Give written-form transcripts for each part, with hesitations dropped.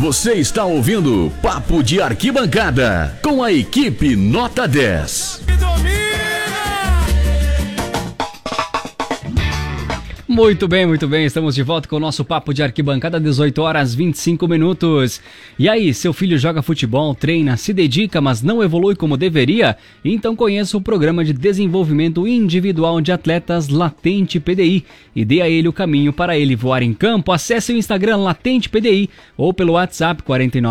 Você está ouvindo Papo de Arquibancada com a equipe Nota 10. Muito bem, estamos de volta com o nosso Papo de Arquibancada, 18 horas 25 minutos. E aí, seu filho joga futebol, treina, se dedica, mas não evolui como deveria? Então conheça o Programa de Desenvolvimento Individual de Atletas Latente PDI e dê a ele o caminho para ele voar em campo. Acesse o Instagram Latente PDI ou pelo WhatsApp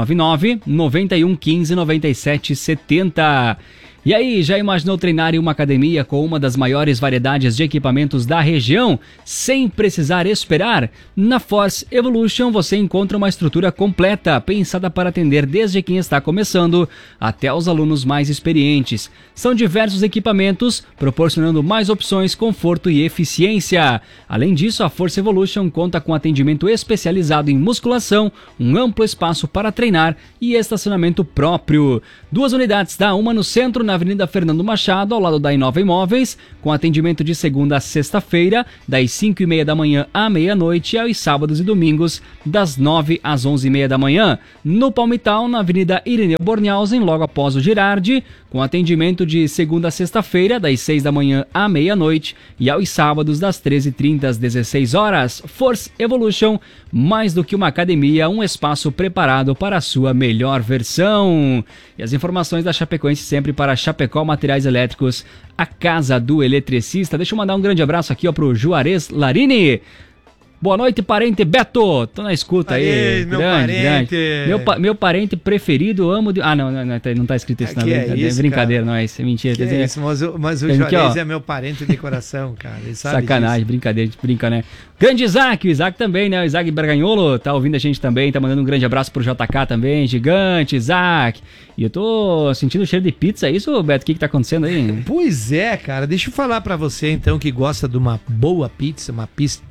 499-9115-9770. E aí, já imaginou treinar em uma academia com uma das maiores variedades de equipamentos da região, sem precisar esperar? Na Force Evolution você encontra uma estrutura completa, pensada para atender desde quem está começando até os alunos mais experientes. São diversos equipamentos, proporcionando mais opções, conforto e eficiência. Além disso, a Force Evolution conta com atendimento especializado em musculação, um amplo espaço para treinar e estacionamento próprio. 2 unidades, uma no centro, na Avenida Fernando Machado, ao lado da Inova Imóveis, com atendimento de segunda a sexta-feira, das 5h30 da manhã à meia-noite, e aos sábados e domingos, das 9 às 11h30 da manhã. No Palmital, na Avenida Irineu Bornhausen, logo após o Girardi, com atendimento de segunda a sexta-feira, das 6 da manhã à meia-noite, e aos sábados, das 13h30 às 16 horas. Force Evolution, mais do que uma academia, um espaço preparado para a sua melhor versão. E as informações da Chapecoense sempre para Chapecó Materiais Elétricos, a casa do eletricista. Deixa eu mandar um grande abraço aqui para o Juarez Larini. Boa noite, parente Beto. Tô na escuta aí. Meu parente. Meu parente preferido, amo... não tá escrito isso. Brincadeira, cara. Não é isso, é mentira. É isso, mas o Juarez é meu parente de coração, cara. Ele sabe sacanagem, disso. Brincadeira, a gente brinca, né? Grande Isaac, o Isaac também, né? O Isaac Braganholo tá ouvindo a gente também, tá mandando um grande abraço pro JK também. Gigante, Isaac. E eu tô sentindo o cheiro de pizza, é isso, Beto? O que tá acontecendo aí? Pois é, cara. Deixa eu falar pra você, então, que gosta de uma boa pizza, uma pizza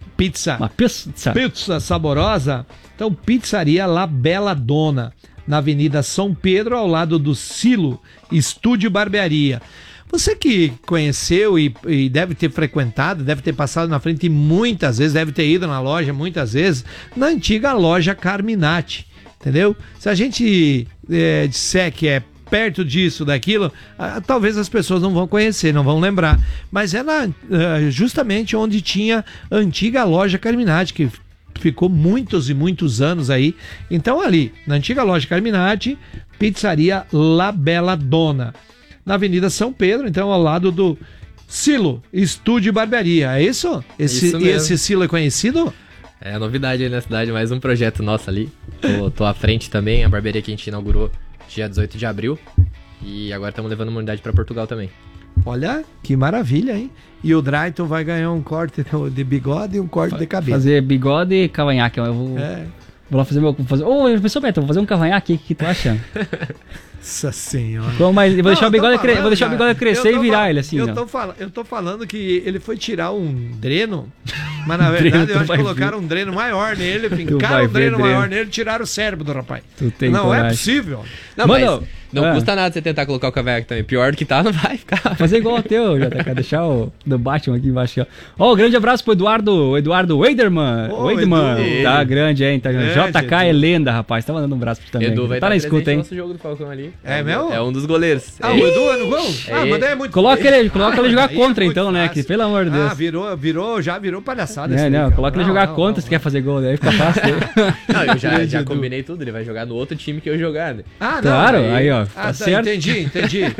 saborosa. Então, Pizzaria La Bella Dona, na Avenida São Pedro, ao lado do Silo Estúdio Barbearia. Você que conheceu e deve ter frequentado, deve ter passado na frente muitas vezes, deve ter ido na loja muitas vezes, na antiga loja Carminati, entendeu? Se a gente disser que é perto disso, daquilo, talvez as pessoas não vão conhecer, não vão lembrar. Mas é justamente onde tinha a antiga loja Carminati, que ficou muitos e muitos anos aí. Então ali, na antiga loja Carminati, Pizzaria La Bella Dona, na Avenida São Pedro, então ao lado do Silo Estúdio Barbearia. É isso? Esse Silo é conhecido? É novidade aí na cidade, mais um projeto nosso ali. Tô à frente também, a barbearia que a gente inaugurou dia 18 de abril. E agora estamos levando uma unidade para Portugal também. Olha, que maravilha, hein? E o Drayton vai ganhar um corte de bigode e um corte de cabelo. Fazer bigode e cavanhaque. Eu vou lá fazer meu... pessoal, Beto, vou fazer um cavanhaque. O que tu acha? Nossa senhora. Mas vou deixar o bigode crescer e virar ele assim. Eu tô falando que ele foi tirar um dreno, mas na verdade eu acho que colocaram um dreno maior nele, fincaram um dreno maior nele e tiraram o cérebro do rapaz. Não coragem. É possível. Não, mano, não custa nada você tentar colocar o cavanhaque também. Pior do que tá, não vai ficar. Fazer igual o teu, JK, deixar o do Batman aqui embaixo. Ó, grande abraço pro Eduardo Weiderman. Tá grande, hein? Tá grande. JK é lenda, rapaz. Tá mandando um abraço pro também. Edu vai tá na escuta, hein? Nosso jogo do Falcão ali. É mesmo? É um dos goleiros. O Edu é no gol? Mas é muito... Coloca ele jogar contra, então, né? Que, pelo amor de Deus. Já virou palhaçada. Coloca ele jogar contra se quer fazer gol. Aí fica fácil. Não, eu já combinei tudo. Ele vai jogar no outro time que eu jogar, né? Claro, aí ó. Tá certo. Entendi.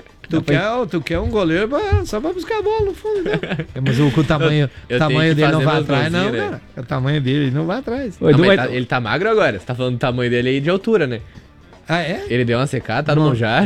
Tu quer um goleiro só pra buscar a bola no fundo, né? Mas o tamanho dele não vai atrás, não, cara. O tamanho dele não vai atrás. Ele tá magro agora. Você tá falando do tamanho dele aí de altura, né? Ah, é? Ele deu uma secada, tá no Monjar.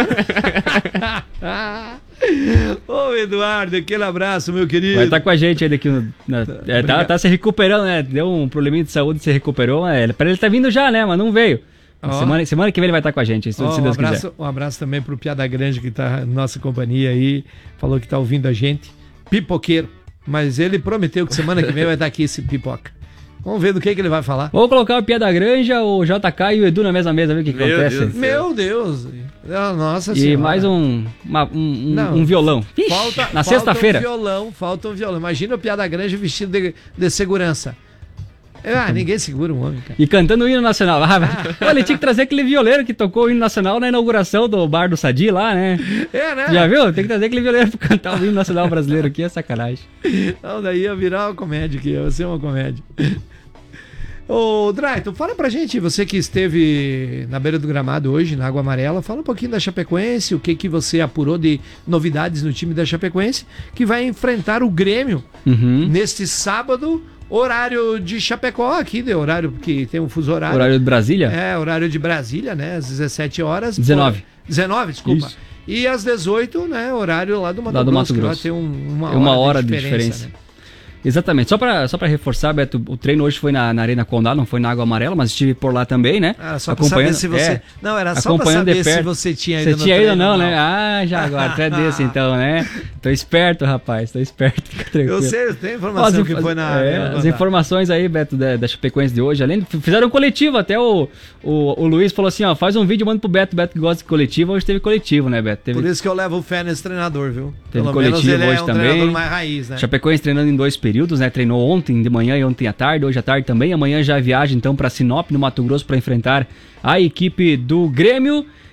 Ô, Eduardo, aquele abraço, meu querido. Vai estar com a gente aí daqui. Tá se recuperando, né? Deu um probleminha de saúde, se recuperou. Pra ele tá vindo já, né? Mas não veio. Semana que vem ele vai estar com a gente, se Deus quiser. Um abraço também pro Piada Grande, que tá na nossa companhia aí. Falou que tá ouvindo a gente. Pipoqueiro. Mas ele prometeu que semana que vem vai estar aqui esse pipoca. Vamos ver do que ele vai falar. Vou colocar o Piada Granja, o JK e o Edu na mesma mesa, ver o que acontece. Meu Deus. Nossa Senhora. E mais um violão. Na sexta-feira. Falta um violão. Imagina o Piada Granja vestido de segurança. Ninguém segura um homem, cara. E cantando o hino nacional. Ele tinha que trazer aquele violeiro que tocou o hino nacional na inauguração do Bar do Sadi lá, né? Né? Já viu? Tem que trazer aquele violeiro pra cantar o hino nacional brasileiro aqui, é sacanagem. Não, daí ia virar uma comédia aqui, ia ser uma comédia. Ô, Drayton, fala pra gente, você que esteve na beira do gramado hoje, na Água Amarela, fala um pouquinho da Chapecoense, o que você apurou de novidades no time da Chapecoense, que vai enfrentar o Grêmio neste sábado, horário de Chapecó, aqui, de horário que tem um fuso horário. Horário de Brasília? Horário de Brasília, né, às 17 horas. 19. 19, desculpa. Isso. E às 18, né, horário lá do Mato Grosso, que vai ter uma hora de diferença. Né? Exatamente. Só pra reforçar, Beto, o treino hoje foi na Arena Condá, não foi na Água Amarela, mas estive por lá também, né? Era só pra saber se você... Não, era só pra saber se você tinha ido no treino. Você tinha ido ou não, né? Ah, já agora, tu é desse então, né? Tô esperto, rapaz, tô esperto. Fica tranquilo. Eu sei, eu tenho informação que foi na... as informações aí, Beto, da Chapecoense de hoje, além, fizeram um coletivo, até o Luiz falou assim, ó, faz um vídeo, manda pro Beto que gosta de coletivo, hoje teve coletivo, né, Beto? Por isso que eu levo fé nesse treinador, viu? Teve Pelo coletivo menos ele hoje um também. treinador mais raiz, né? Chapecoense treinando em 2 períodos, né? Treinou ontem de manhã e ontem à tarde, hoje à tarde também. Amanhã já viaja então para Sinop, no Mato Grosso, para enfrentar a equipe do Grêmio.